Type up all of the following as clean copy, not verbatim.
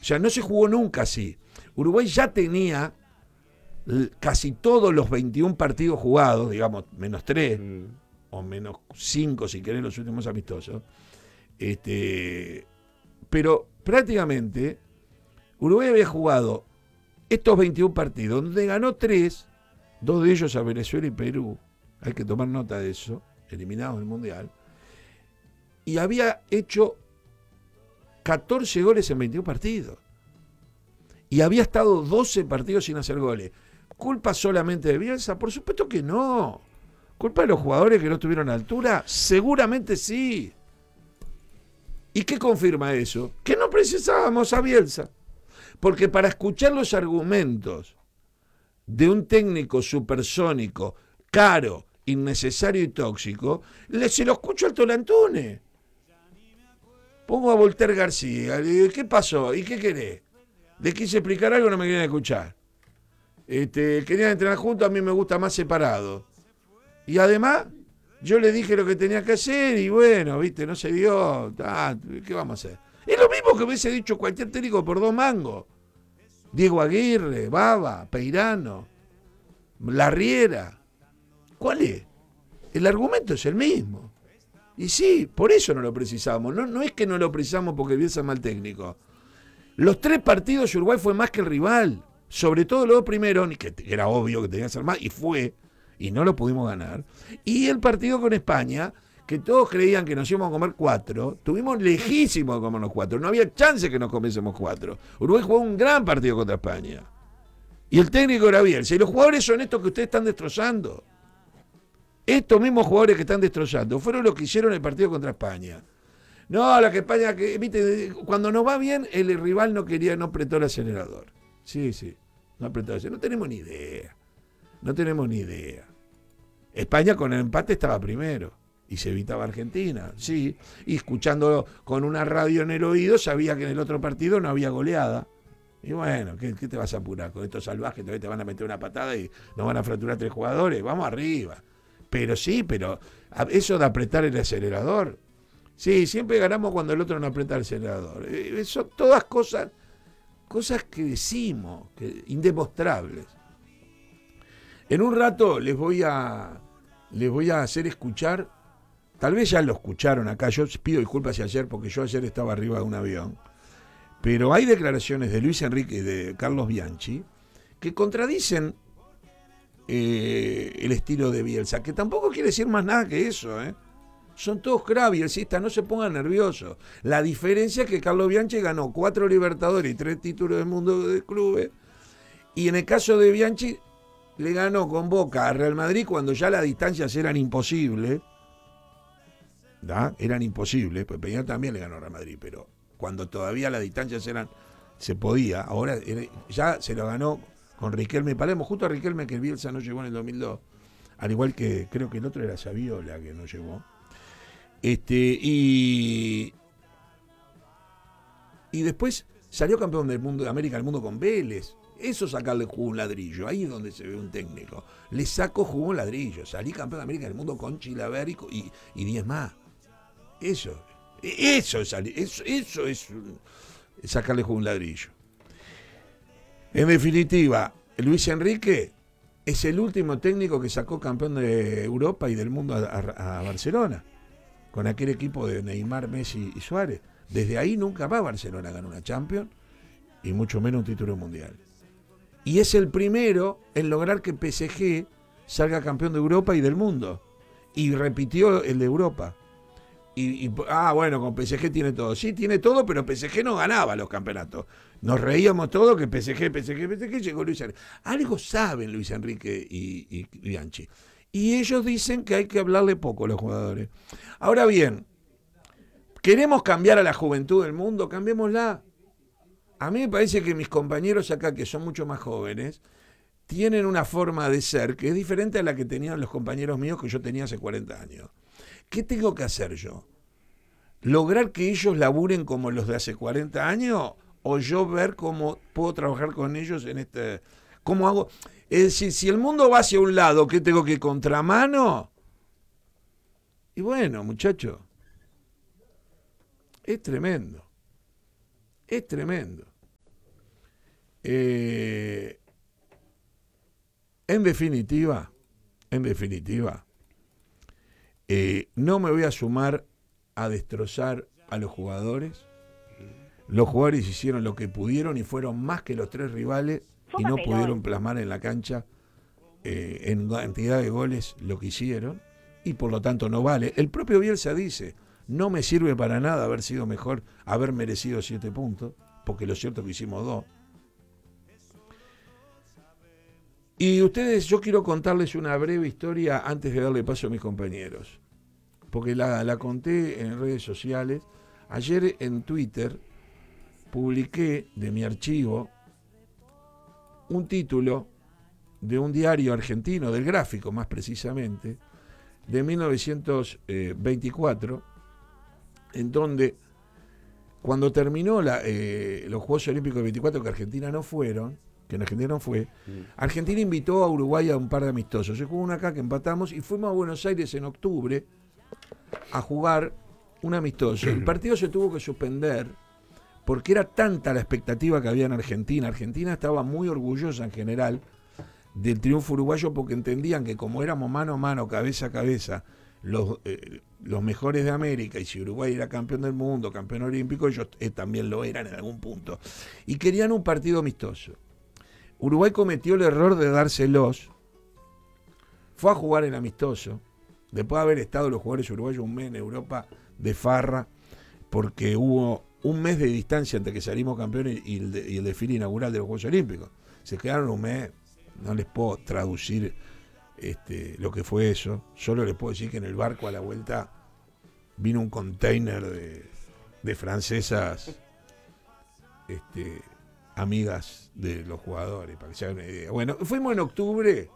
sea, no se jugó nunca así. Uruguay ya tenía casi todos los 21 partidos jugados, digamos, menos 3 o menos 5 si querés los últimos amistosos. Pero prácticamente Uruguay había jugado estos 21 partidos, donde ganó 3, 2 de ellos a Venezuela y Perú, hay que tomar nota de eso, eliminados del Mundial, y había hecho 14 goles en 21 partidos. Y había estado 12 partidos sin hacer goles. ¿Culpa solamente de Bielsa? Por supuesto que no. ¿Culpa de los jugadores que no estuvieron a altura? Seguramente sí. ¿Y qué confirma eso? Que no precisábamos a Bielsa. Porque para escuchar los argumentos de un técnico supersónico, caro, innecesario y tóxico, se lo escucho al Tolantune. Pongo a Voltaire García. ¿Qué pasó? ¿Y qué querés? Le quise explicar algo, no me querían escuchar. Querían entrenar juntos, a mí me gusta más separado. Y además, yo le dije lo que tenía que hacer y bueno, viste, no se dio. ¿Qué vamos a hacer? Es lo mismo que hubiese dicho cualquier técnico por 2 mangos. Diego Aguirre, Baba, Peirano, Larriera. ¿Cuál es? El argumento es el mismo. Y sí, por eso no lo precisamos. No es que no lo precisamos porque Bielsa es mal técnico. Los 3 partidos Uruguay fue más que el rival. Sobre todo los 2 primeros, que era obvio que tenía que ser más, y fue, y no lo pudimos ganar. Y el partido con España, que todos creían que nos íbamos a comer 4, tuvimos lejísimo de comernos 4. No había chance que nos comiésemos 4. Uruguay jugó un gran partido contra España. Y el técnico era Bielsa. Y los jugadores son estos que ustedes están destrozando. Estos mismos jugadores que están destrozando fueron los que hicieron el partido contra España. No, la que España, viste, cuando nos va bien, el rival no apretó el acelerador. Sí, no apretó el acelerador. No tenemos ni idea. España con el empate estaba primero y se evitaba Argentina, sí. Y escuchándolo con una radio en el oído, sabía que en el otro partido no había goleada. Y bueno, ¿qué te vas a apurar con estos salvajes? Todavía te van a meter una patada y nos van a fracturar 3 jugadores. Vamos arriba. Pero eso de apretar el acelerador. Sí, siempre ganamos cuando el otro no aprieta el acelerador. Son todas cosas que decimos, indemostrables. En un rato les voy a hacer escuchar, tal vez ya lo escucharon acá, yo pido disculpas si ayer, porque yo ayer estaba arriba de un avión, pero hay declaraciones de Luis Enrique y de Carlos Bianchi que contradicen el estilo de Bielsa, que tampoco quiere decir más nada que eso, Son todos bielsistas, no se pongan nerviosos. La diferencia es que Carlos Bianchi ganó 4 Libertadores y 3 títulos del mundo de clubes. Y en el caso de Bianchi, le ganó con Boca a Real Madrid cuando ya las distancias eran imposibles. Eran imposibles, pues Peñarol también le ganó a Real Madrid, pero cuando todavía las distancias se podía. Ahora ya se lo ganó con Riquelme y Palermo, justo a Riquelme que el Bielsa no llegó en el 2002. Al igual que creo que el otro era Saviola que no llegó. Y después salió campeón del mundo de América del mundo con Vélez. Eso es sacarle jugo a un ladrillo. Ahí es donde se ve un técnico. Le saco jugo a un ladrillo. Salí campeón de América del mundo con Chilaver y 10 más. Eso es sacarle jugo a un ladrillo. En definitiva, Luis Enrique es el último técnico que sacó campeón de Europa y del mundo a Barcelona. Con aquel equipo de Neymar, Messi y Suárez. Desde ahí nunca más Barcelona ganó una Champions y mucho menos un título mundial. Y es el primero en lograr que PSG salga campeón de Europa y del mundo. Y repitió el de Europa. Bueno, con PSG tiene todo. Sí, tiene todo, pero PSG no ganaba los campeonatos. Nos reíamos todos que PSG, llegó Luis Enrique. Algo saben Luis Enrique y Bianchi. Y ellos dicen que hay que hablarle poco a los jugadores. Ahora bien, ¿queremos cambiar a la juventud del mundo? Cambiémosla. A mí me parece que mis compañeros acá, que son mucho más jóvenes, tienen una forma de ser que es diferente a la que tenían los compañeros míos que yo tenía hace 40 años. ¿Qué tengo que hacer yo? ¿Lograr que ellos laburen como los de hace 40 años? ¿O yo ver cómo puedo trabajar con ellos en cómo hago? Es decir, si el mundo va hacia un lado, ¿qué tengo que contramano? Y bueno, muchachos, es tremendo. Es tremendo. En definitiva, no me voy a sumar a destrozar a los jugadores. Los jugadores hicieron lo que pudieron y fueron más que los 3 rivales y no pudieron plasmar en la cancha en cantidad de goles lo que hicieron y por lo tanto no vale. El propio Bielsa dice, no me sirve para nada haber sido mejor, haber merecido 7 puntos, porque lo cierto es que hicimos 2. Y yo quiero contarles una breve historia antes de darle paso a mis compañeros, porque la conté en redes sociales. Ayer en Twitter publiqué de mi archivo un título de un diario argentino, del Gráfico más precisamente, de 1924, en donde cuando terminó los Juegos Olímpicos de 24, que Argentina no fue, Argentina invitó a Uruguay a un par de amistosos. Se jugó uno acá que empatamos y fuimos a Buenos Aires en octubre a jugar un amistoso. El partido se tuvo que suspender porque era tanta la expectativa que había en Argentina. Argentina estaba muy orgullosa en general del triunfo uruguayo porque entendían que como éramos mano a mano, cabeza a cabeza, los mejores de América, y si Uruguay era campeón del mundo, campeón olímpico, ellos también lo eran en algún punto. Y querían un partido amistoso. Uruguay cometió el error de dárselos, fue a jugar el amistoso, después de haber estado los jugadores uruguayos un mes en Europa de farra, porque hubo un mes de distancia entre que salimos campeones y el desfile inaugural de los Juegos Olímpicos. Se quedaron un mes, no les puedo traducir lo que fue eso, solo les puedo decir que en el barco a la vuelta vino un container de francesas amigas de los jugadores, para que se hagan una idea. Bueno, fuimos en octubre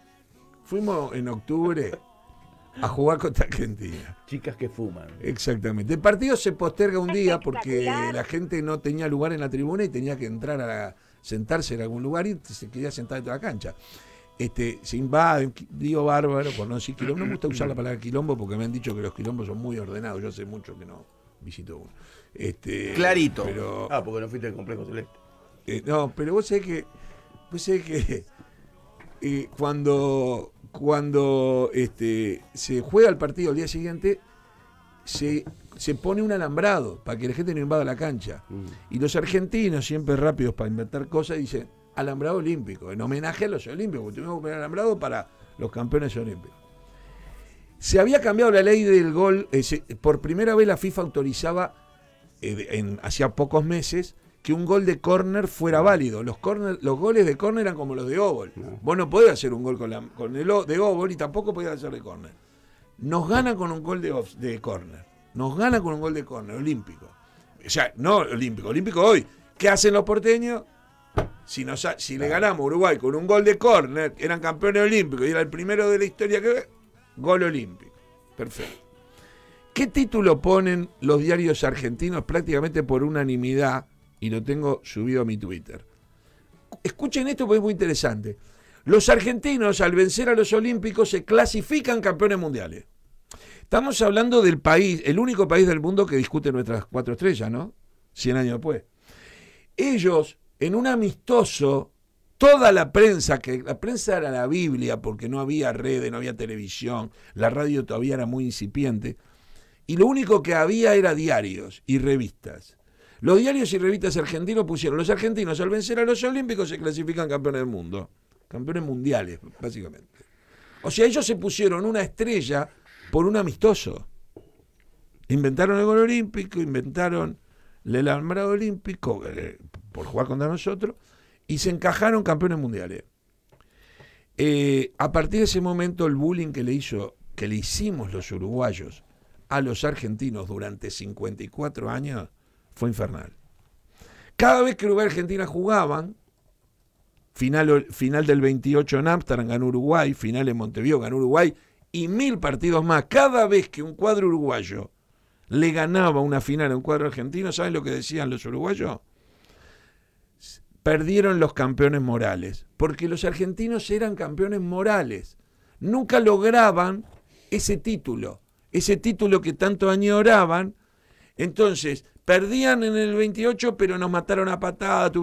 a jugar contra Argentina. Chicas que fuman. Exactamente. El partido se posterga un día porque la gente no tenía lugar en la tribuna y tenía que entrar sentarse en algún lugar y se quería sentar en toda la cancha. Se invaden, digo bárbaro, por no decir quilombo. No me gusta usar la palabra quilombo porque me han dicho que los quilombos son muy ordenados. Yo hace mucho que no visito uno. Clarito. Pero, porque no fuiste al Complejo Celeste. No, pero vos sabés que cuando se juega el partido al día siguiente, se pone un alambrado para que la gente no invada la cancha. Y los argentinos, siempre rápidos para inventar cosas, dicen alambrado olímpico, en homenaje a los olímpicos, porque tuvimos que poner alambrado para los campeones olímpicos. Se había cambiado la ley del gol, por primera vez la FIFA autorizaba, hacía pocos meses, que un gol de córner fuera válido. Los goles de córner eran como los de óvol. No. Vos no podés hacer un gol con el de óvol y tampoco podés hacer de córner. Nos gana con un gol de córner. Nos gana con un gol de córner, olímpico. O sea, no olímpico hoy. ¿Qué hacen los porteños? Si le ganamos a Uruguay con un gol de córner, eran campeones olímpicos y era el primero de la historia gol olímpico. Perfecto. ¿Qué título ponen los diarios argentinos prácticamente por unanimidad? Y lo tengo subido a mi Twitter. Escuchen esto porque es muy interesante. Los argentinos, al vencer a los olímpicos, se clasifican campeones mundiales. Estamos hablando del país, el único país del mundo que discute nuestras 4 estrellas, ¿no? 100 años después. Ellos, en un amistoso, toda la prensa, que la prensa era la Biblia, porque no había redes, no había televisión, la radio todavía era muy incipiente, y lo único que había era diarios y revistas. Los diarios y revistas argentinos pusieron, los argentinos al vencer a los olímpicos se clasifican campeones del mundo. Campeones mundiales, básicamente. O sea, ellos se pusieron una estrella por un amistoso. Inventaron el gol olímpico, inventaron el alambrado olímpico por jugar contra nosotros y se encajaron campeones mundiales. A partir de ese momento el bullying que le hicimos los uruguayos a los argentinos durante 54 años fue infernal. Cada vez que Uruguay y Argentina jugaban, final del 28 en Ámsterdam ganó Uruguay, final en Montevideo ganó Uruguay y 1000 partidos más. Cada vez que un cuadro uruguayo le ganaba una final a un cuadro argentino, ¿saben lo que decían los uruguayos? Perdieron los campeones morales, porque los argentinos eran campeones morales. Nunca lograban ese título que tanto añoraban. Entonces, perdían en el 28, pero nos mataron a patadas.